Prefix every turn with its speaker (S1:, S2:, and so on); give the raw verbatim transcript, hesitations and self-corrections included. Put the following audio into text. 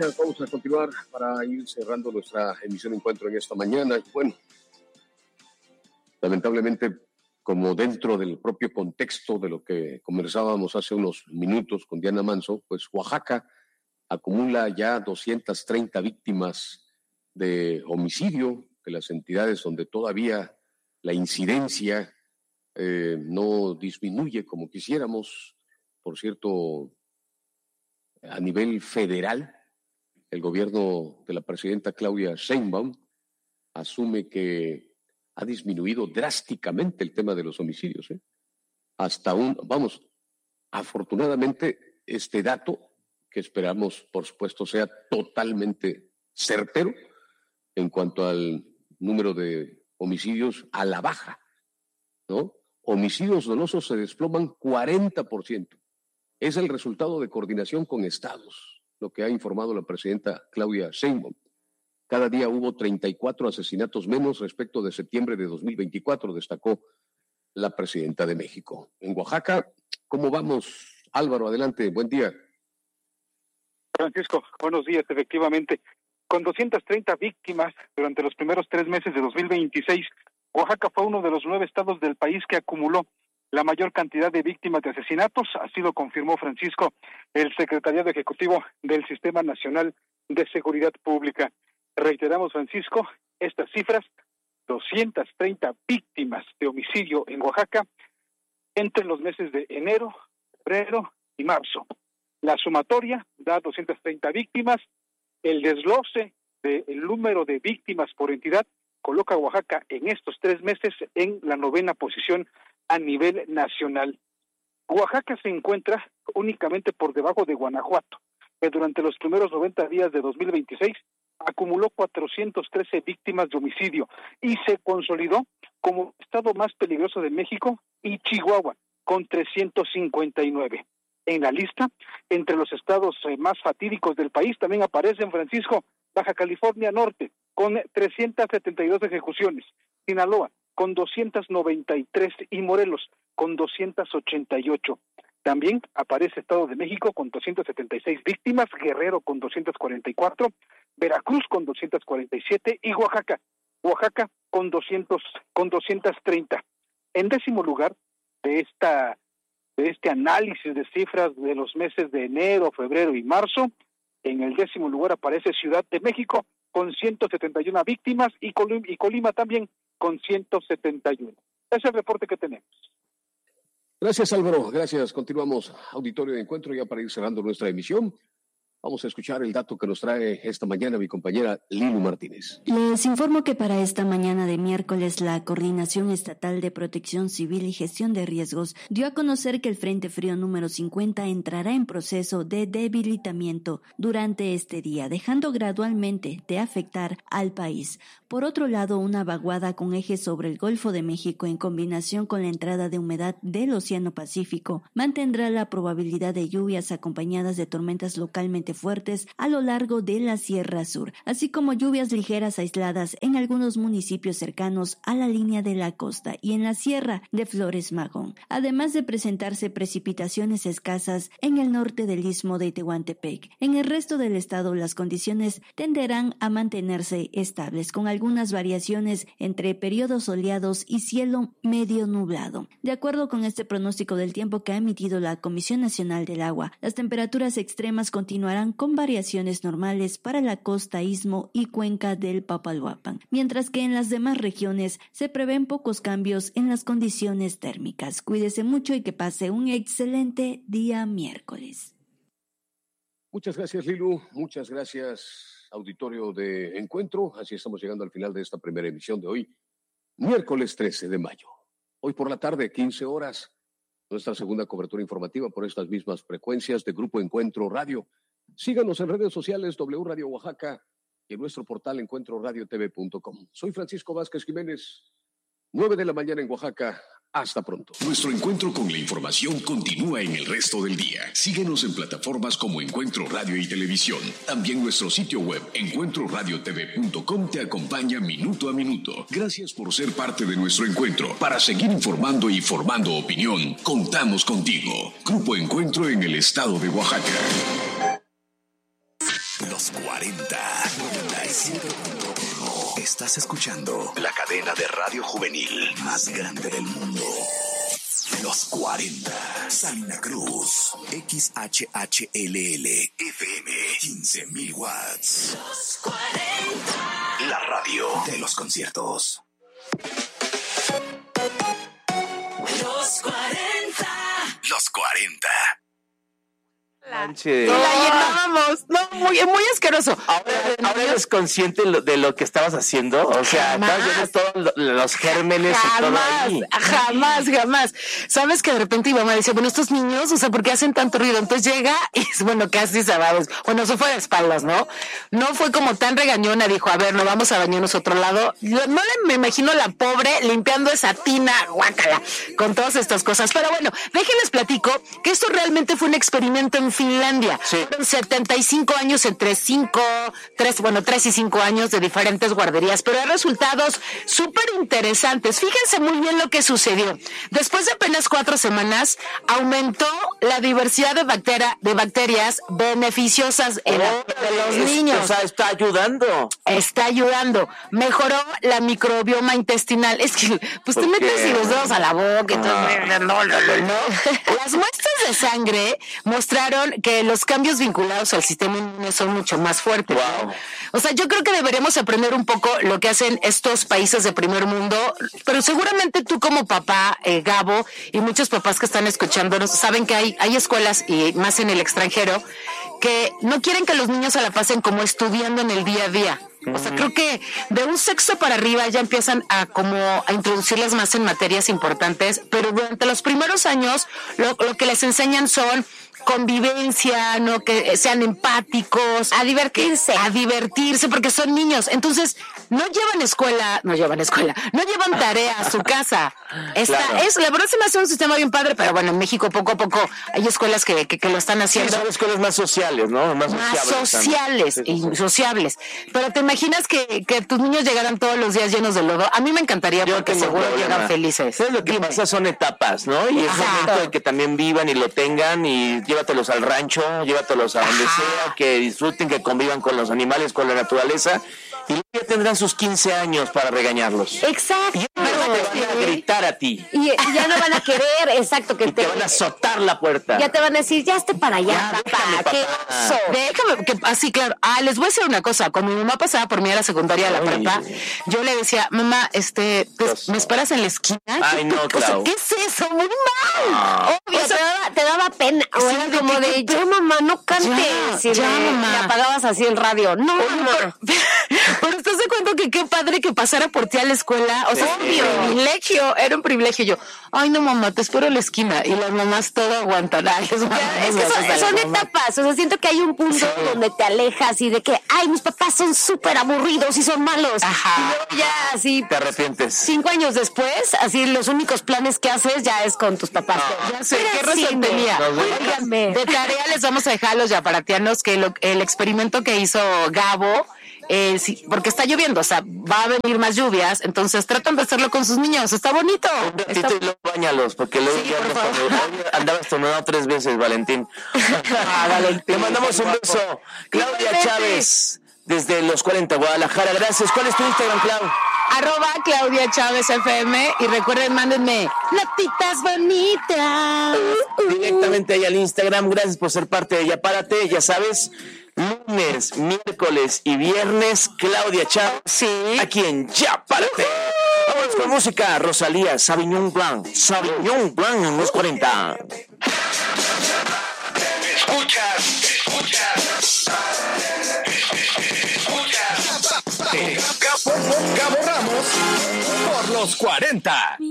S1: gracias. Vamos a continuar para ir cerrando nuestra emisión Encuentro en esta mañana. Bueno, lamentablemente, como dentro del propio contexto de lo que conversábamos hace unos minutos con Diana Manso, pues Oaxaca acumula ya doscientas treinta víctimas de homicidio, de las entidades donde todavía la incidencia eh, no disminuye como quisiéramos. Por cierto, a nivel federal, el gobierno de la presidenta Claudia Sheinbaum asume que ha disminuido drásticamente el tema de los homicidios, ¿eh? Hasta un, vamos, afortunadamente este dato, que esperamos, por supuesto, sea totalmente certero en cuanto al número de homicidios a la baja, ¿no? Homicidios dolosos se desploman cuarenta por ciento. Es el resultado de coordinación con estados, lo que ha informado la presidenta Claudia Sheinbaum. Cada día hubo treinta y cuatro asesinatos menos respecto de septiembre de dos mil veinticuatro, destacó la presidenta de México. En Oaxaca, ¿cómo vamos? Álvaro, adelante, buen día.
S2: Francisco, buenos días, efectivamente. Con doscientas treinta víctimas durante los primeros tres meses de dos mil veintiséis, Oaxaca fue uno de los nueve estados del país que acumuló la mayor cantidad de víctimas de asesinatos, así lo confirmó Francisco, el secretariado ejecutivo del Sistema Nacional de Seguridad Pública. Reiteramos, Francisco, estas cifras, doscientas treinta víctimas de homicidio en Oaxaca entre los meses de enero, febrero y marzo. La sumatoria da doscientas treinta víctimas. El desglose del número de víctimas por entidad coloca a Oaxaca en estos tres meses en la novena posición a nivel nacional. Oaxaca se encuentra únicamente por debajo de Guanajuato, que durante los primeros noventa días de dos mil veintiséis acumuló cuatrocientas trece víctimas de homicidio y se consolidó como estado más peligroso de México, y Chihuahua con trescientos cincuenta y nueve. En la lista, entre los estados más fatídicos del país, también aparecen, Francisco, Baja California Norte, con trescientas setenta y dos ejecuciones, Sinaloa, con doscientas noventa y tres, y Morelos, con doscientas ochenta y ocho. También aparece Estado de México con doscientas setenta y seis víctimas, Guerrero con doscientas cuarenta y cuatro, Veracruz con doscientas cuarenta y siete y Oaxaca, Oaxaca con doscientos, con doscientas treinta. En décimo lugar de esta de este análisis de cifras de los meses de enero, febrero y marzo, en el décimo lugar aparece Ciudad de México con ciento setenta y una víctimas y Colima, y Colima también con ciento setenta y uno. Ese es el reporte que tenemos.
S1: Gracias, Álvaro. Gracias. Continuamos, auditorio de Encuentro, ya para ir cerrando nuestra emisión. Vamos a escuchar el dato que nos trae esta mañana mi compañera Lilu Martínez.
S3: Les informo que para esta mañana de miércoles la Coordinación Estatal de Protección Civil y Gestión de Riesgos dio a conocer que el Frente Frío número cincuenta entrará en proceso de debilitamiento durante este día, dejando gradualmente de afectar al país. Por otro lado, una vaguada con eje sobre el Golfo de México en combinación con la entrada de humedad del Océano Pacífico mantendrá la probabilidad de lluvias acompañadas de tormentas localmente fuertes a lo largo de la Sierra Sur, así como lluvias ligeras aisladas en algunos municipios cercanos a la línea de la costa y en la Sierra de Flores Magón, además de presentarse precipitaciones escasas en el norte del Istmo de Tehuantepec. En el resto del estado las condiciones tenderán a mantenerse estables, con algunas variaciones entre periodos soleados y cielo medio nublado. De acuerdo con este pronóstico del tiempo que ha emitido la Comisión Nacional del Agua, las temperaturas extremas continuarán con variaciones normales para la costa, istmo y cuenca del Papaloapan, mientras que en las demás regiones se prevén pocos cambios en las condiciones térmicas. Cuídese mucho y que pase un excelente día miércoles.
S1: Muchas gracias, Lilu. Muchas gracias, auditorio de Encuentro. Así estamos llegando al final de esta primera emisión de hoy, miércoles trece de mayo. Hoy por la tarde, quince horas, nuestra segunda cobertura informativa por estas mismas frecuencias de Grupo Encuentro Radio. Síganos en redes sociales W Radio Oaxaca y en nuestro portal encuentro radio t v punto com. Soy Francisco Vázquez Jiménez, nueve de la mañana en Oaxaca. Hasta pronto.
S4: Nuestro encuentro con la información continúa en el resto del día. Síguenos en plataformas como Encuentro Radio y Televisión. También nuestro sitio web encuentro radio t v punto com te acompaña minuto a minuto. Gracias por ser parte de nuestro encuentro. Para seguir informando y formando opinión, contamos contigo. Grupo Encuentro en el estado de Oaxaca. Los cuarenta, noventa y siete punto uno. Estás escuchando la cadena de radio juvenil más grande del mundo. Los cuarenta, Salina Cruz, X H H L L, F M, quince mil watts. Los cuarenta, la radio de los conciertos. Los cuarenta. Los cuarenta.
S5: Y la llenábamos. No, muy, muy asqueroso.
S6: Ahora, ahora eres consciente de lo que estabas haciendo. O sea, estabas viendo todos los gérmenes
S5: jamás,
S6: y todo ahí.
S5: Jamás, jamás. Sabes que de repente mi mamá decía, bueno, estos niños, o sea, ¿por qué hacen tanto ruido? Entonces llega y bueno, casi se va. Bueno, eso fue de espaldas, ¿no? No fue como tan regañona. Dijo, a ver, no vamos a bañarnos a otro lado. No le me imagino la pobre limpiando esa tina, guácala, con todas estas cosas. Pero bueno, déjenles platico que esto realmente fue un experimento en Finlandia. Sí. Fueron setenta y cinco años entre cinco, tres, bueno, tres y cinco años de diferentes guarderías, pero hay resultados súper interesantes. Fíjense muy bien lo que sucedió. Después de apenas cuatro semanas, aumentó la diversidad de, bacteria, de bacterias beneficiosas en oh, la, de los es, niños.
S6: O sea, está ayudando.
S5: Está ayudando. Mejoró la microbioma intestinal. Es que, pues te metes los dedos a la boca y todo. Ah. No, no, no, no. Las muestras de sangre mostraron que los cambios vinculados al sistema inmune son mucho más fuertes.
S6: Wow.
S5: ¿No? O sea, yo creo que deberíamos aprender un poco lo que hacen estos países de primer mundo, pero seguramente tú como papá, eh, Gabo, y muchos papás que están escuchándonos, saben que hay, hay escuelas, y más en el extranjero, que no quieren que los niños se la pasen como estudiando en el día a día. O sea, creo que de un sexto para arriba ya empiezan a como a introducirles más en materias importantes, pero durante los primeros años lo, lo que les enseñan son convivencia, no que sean empáticos, a divertirse, a divertirse porque son niños. Entonces, no llevan escuela, no llevan escuela, no llevan tarea a su casa. Esta claro. es, la verdad se me hace un sistema bien padre, pero bueno, en México poco a poco hay escuelas que, que, que lo están haciendo.
S6: Sí, son escuelas más sociales, ¿no? Más,
S5: más sociables sí, y sociables. Pero te imaginas que, que tus niños llegaran todos los días llenos de lodo. A mí me encantaría
S6: Yo
S5: porque seguro
S6: problema.
S5: llegan felices.
S6: ¿Sabes lo que Dime. pasa? Son etapas, ¿no? Y es momento de que también vivan y lo tengan y llévatelos al rancho, llévatelos a donde Ajá. sea, que disfruten, que convivan con los animales, con la naturaleza. Y luego ya tendrán sus quince años para regañarlos.
S5: Exacto.
S6: Y luego te van a gritar a ti.
S7: Y, y ya no van a querer, exacto. que
S6: y te, te van a azotar la puerta.
S7: Ya te van a decir, ya esté para allá,
S6: ya,
S7: papá.
S6: déjame,
S7: ¿Qué
S6: papá.
S7: oso?
S5: Déjame, que así, claro. Ah, les voy a decir una cosa. Cuando mi mamá pasaba por mí a la secundaria, a la Ay. prepa, yo le decía, mamá, este, pues, ¿me esperas en la esquina?
S6: Ay, no, claro.
S5: O sea, ¿qué es eso? Muy mal.
S7: Ah. Obvio, o sea, te, daba, te daba pena. O
S5: sí,
S7: era como de, ya, mamá, no cantes. Ya,
S5: si
S7: ya
S5: le,
S7: mamá. Le apagabas así el radio. No,
S5: Oye,
S7: mamá.
S5: Pero, pero estás de cuenta que qué padre que pasara por ti a la escuela. O sea,
S6: sí.
S5: era un privilegio, era un privilegio. Yo, ay, no, mamá, te espero en la esquina. Y las mamás todo aguantan. Ay, es
S7: ya, es que son, son etapas. O sea, siento que hay un punto sí. donde te alejas y de que, ay, mis papás son súper aburridos y son malos.
S5: Ajá.
S7: Y luego ya así.
S6: Te arrepientes.
S7: Cinco años después, así los únicos planes que haces ya es con tus papás.
S5: No, ya sé, ¿qué razón tenía?
S7: Díganme.
S5: De tarea les vamos a dejar a los yaparatianos que lo, el experimento que hizo Gabo, eh, sí, porque está lloviendo, o sea, va a venir más lluvias, entonces tratan de hacerlo con sus niños, está bonito.
S6: Un ratito
S5: está...
S6: y luego bañalos, porque luego
S5: sí,
S6: ya andas, andabas tornado tres veces, Valentín.
S5: Ah, Valentín.
S6: Te mandamos un beso. Claudia Chávez, desde Los cuarenta, Guadalajara, gracias. ¿Cuál es tu Instagram, Clau?
S5: Arroba Claudia Chávez F M y recuerden, mándenme notitas bonitas.
S6: Uh, uh. Directamente ahí al Instagram, gracias por ser parte de Ya Párate, ya sabes, lunes, miércoles y viernes, Claudia Chávez,
S5: sí.
S6: aquí en Ya Párate. Uh-huh. Vamos con música, Rosalía, Sauvignon Blanc, Sauvignon Blanc en Los cuarenta.
S4: Escuchas, escuchas. Escuchas. Gabo, Gabo Ramos por Los cuarenta.